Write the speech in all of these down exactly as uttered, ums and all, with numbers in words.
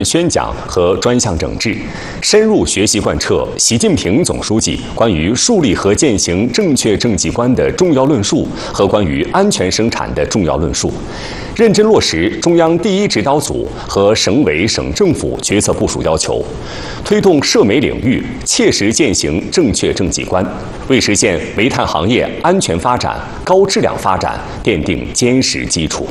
宣讲和专项整治，深入学习贯彻习近平总书记关于树立和践行正确政绩观的重要论述和关于安全生产的重要论述，认真落实中央第一指导组和省委省政府决策部署要求，推动涉煤领域切实践行正确政绩观，为实现煤炭行业安全发展、高质量发展奠定坚实基础。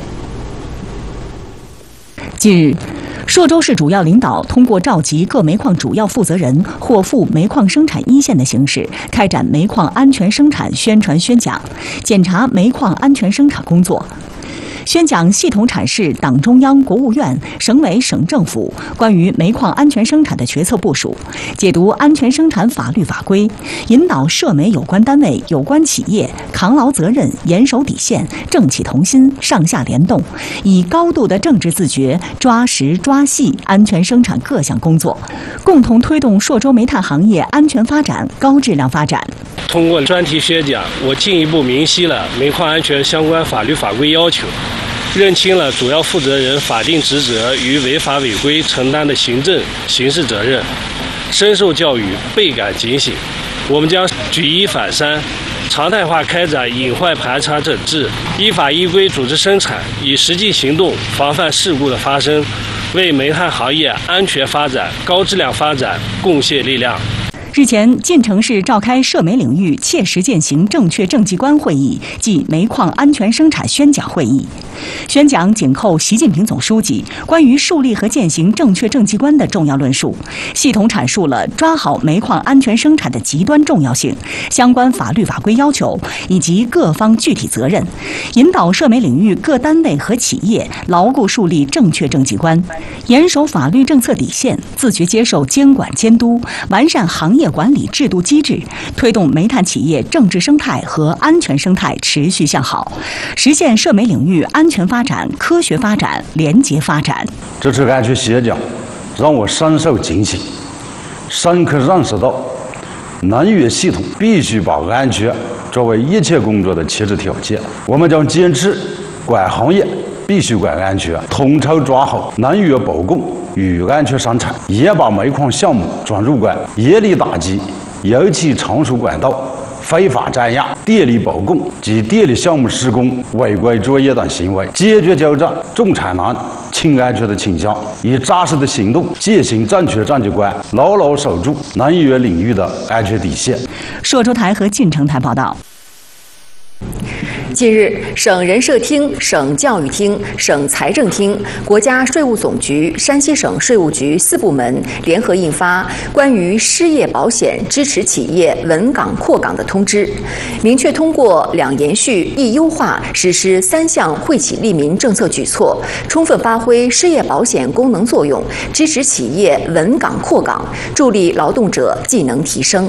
近日，朔州市主要领导通过召集各煤矿主要负责人或赴煤矿生产一线的形式，开展煤矿安全生产宣传宣讲，检查煤矿安全生产工作。宣讲系统阐释党中央、国务院、省委省政府关于煤矿安全生产的决策部署，解读安全生产法律法规，引导涉煤有关单位、有关企业扛牢责任、严守底线、正气同心、上下联动，以高度的政治自觉抓实抓细安全生产各项工作，共同推动朔州煤炭行业安全发展、高质量发展。 通过专题宣讲，我进一步明晰了煤矿安全相关法律法规要求，认清了主要负责人法定职责与违法违规承担的行政、刑事责任，深受教育，倍感警醒。我们将举一反三，常态化开展隐患盘查整治，依法依规组织生产，以实际行动防范事故的发生，为煤炭行业安全发展、高质量发展贡献力量。 日前，晋城市召开涉煤领域切实践行正确政绩观会议暨煤矿安全生产宣讲会议。宣讲紧扣习近平总书记关于树立和践行正确政绩观的重要论述，系统阐述了抓好煤矿安全生产的极端重要性、相关法律法规要求以及各方具体责任，引导涉煤领域各单位和企业牢固树立正确政绩观，严守法律政策底线，自觉接受监管监督，完善行业管理制度机制，推动煤炭企业政治生态和安全生态持续向好，实现涉煤领域安全发展、科学发展、廉洁发展。 这次安全宣讲让我深受警醒，深刻认识到能源系统必须把安全作为一切工作的前置条件。我们将坚持管行业必须管安全，统筹抓好能源保供与安全生产，严把煤矿项目准入管，严厉打击油气成熟管道非法占压、电力保供及电力项目施工违规作业等行为，坚决纠正重产能、轻安全的倾向，以扎实的行动践行正确政绩观，牢牢守住能源领域的安全底线。 朔州台和晋城台报道。 近日，省人社厅、省教育厅、省财政厅、国家税务总局、山西省税务局四部门联合印发关于失业保险支持企业稳岗扩岗的通知，明确通过两延续一优化实施三项惠企利民政策举措，充分发挥失业保险功能作用，支持企业稳岗扩岗，助力劳动者技能提升。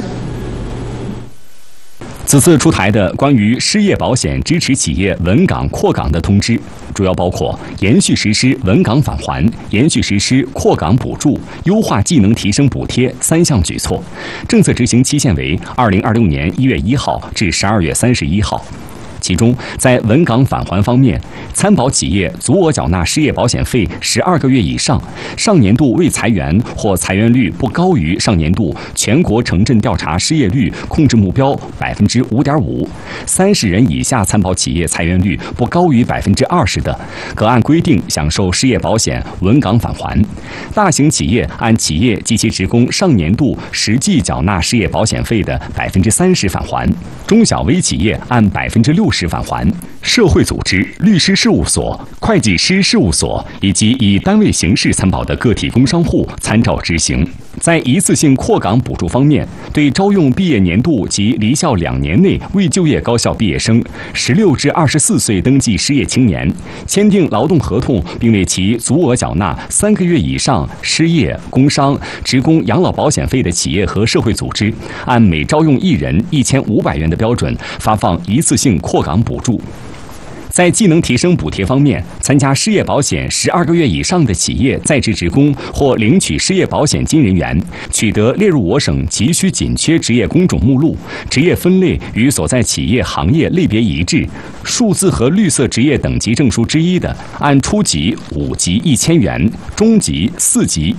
此次出台的关于失业保险支持企业稳岗扩岗的通知，主要包括延续实施稳岗返还、延续实施扩岗补助、优化技能提升补贴三项举措，政策执行期限为二零二六年一月一号至十二月三十一号。其中，在稳岗返还方面，参保企业足额缴纳失业保险费十二个月以上，上年度未裁员或裁员率不高于上年度全国城镇调查失业率控制目标百分之五点五，三十人以下参保企业裁员率不高于百分之二十的，可按规定享受失业保险稳岗返还。大型企业按企业及其职工上年度实际缴纳失业保险费的百分之三十返还，中小微企业按百分之六十返还，社会组织、律师事务所、会计师事务所以及以单位形式参保的个体工商户参照执行。在一次性扩岗补助方面，对招用毕业年度及离校两年内未就业高校毕业生、十六至二十四岁登记失业青年，签订劳动合同并为其足额缴纳三个月以上失业、工伤、职工养老保险费的企业和社会组织，按每招用一人一千五百元的标准发放一次性扩岗补助。在技能提升补贴方面，参加失业保险十二个月以上的企业在职职工或领取失业保险金人员，取得列入我省急需紧缺职业工种目录，职业分类与所在企业行业类别一致，数字和绿色职业等级证书之一的，按初级五级一千元，中级四级